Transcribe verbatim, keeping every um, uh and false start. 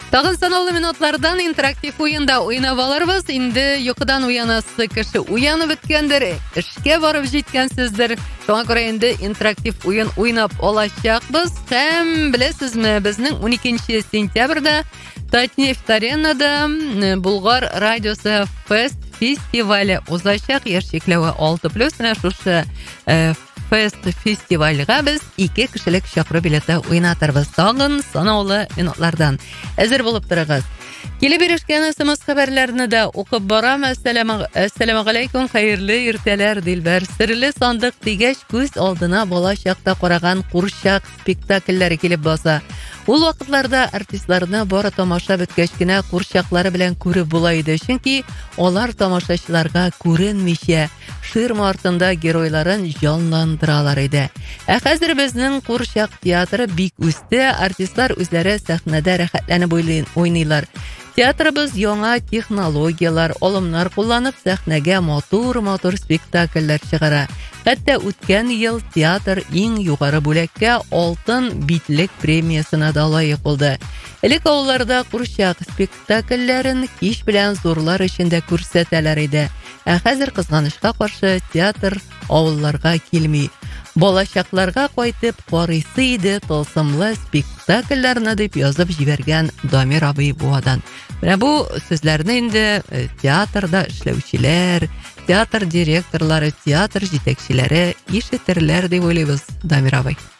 Тагын санаулы минутлардан интерактив уенда уйнап алырбыз. Инде йокыдан уянасы кеше уянып беткәндер, эшкә барып җиткәнсездер. Шуңа күрә инде интерактив уен уйнап алачакбыз. Һәм беләсезме, безнең уникенче сентябрьдә Татнефть-аренада Булгар радиосы Фест фестивале узачак. Яшьчекләве алты плюс. Менә шушы Фест фестивальгә без ике кешелек чакыру билеты уйнатырбыз. Тагын санаулы минутлардан әзер булып торыгыз. Килеп ирешкән смс хәбәрләрне дә укып барам. Ассаламу алейкум, хәерле иртәләр Дилбәр. Серле сандык дигәч күз алдына балачакта караган курчак спектакльләре килеп баса. Ул вакытларда артистларны бары тамаша беткәч кенә курчаклары белән күреп була иде. Чөнки алар тамашачыларга күренмичә ширма артында геройларын җанландыралар иде. Ә хәзер безнең курчак театры бик үсте. Артистлар үзләре сәхнәдә рәхәтләнеп уйныйлар. Театрыбыз яңа технологиялар, алымнар кулланып сәхнәгә матур-матур спектакльләр чыгара. Хәтта үткән ел театр иң югары бүләккә алтын битлек премиясына да лаек булды. Элек авылларда курчак спектакльләрен кич белән зурлар эчендә күрсәтәләр иде. Ә хәзер кызганычка каршы театр авылларга килми. Балачакларга кайтып карыйсы иде тылсымлы спектакльләрне дип язып җибәргән Дамир абый буадан. Менә бу сүзләрне инде театрда эшләүчеләр, театр директорлары, театр җитәкчеләре ишетерләр дип уйлыйбыз, Дамир абый.